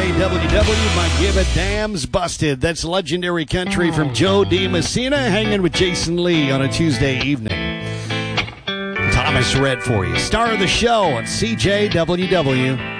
CJWW, My Give a Damn's Busted. That's legendary country from Joe D. Messina, hanging with Jason Lee on a Tuesday evening. Thomas read for you. Star of the show on CJWW.